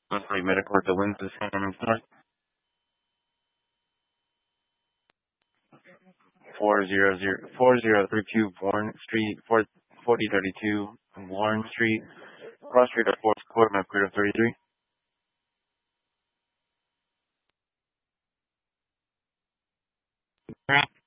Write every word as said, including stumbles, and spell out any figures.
Monthly medical at the Windsor Simmons North. Four zero zero four zero three two Warren Street, four forty thirty two Warren Street, Cross Street of Fourth Court, map code of thirty three.